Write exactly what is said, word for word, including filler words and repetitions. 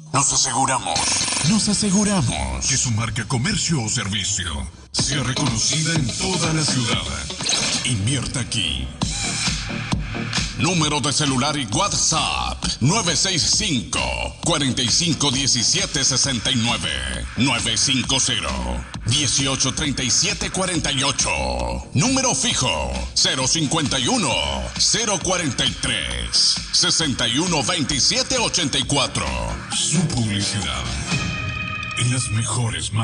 Nos aseguramos. Nos aseguramos que su marca, comercio o servicio sea reconocida en toda la ciudad. Invierta aquí. Número de celular y WhatsApp nueve seis cinco, cuatro cinco uno siete seis nueve, nueve cinco cero, uno ocho tres siete cuatro ocho. Número fijo cero cinco uno, cero cuatro tres, seis uno dos siete ocho cuatro. Su publicidad en las mejores marcas.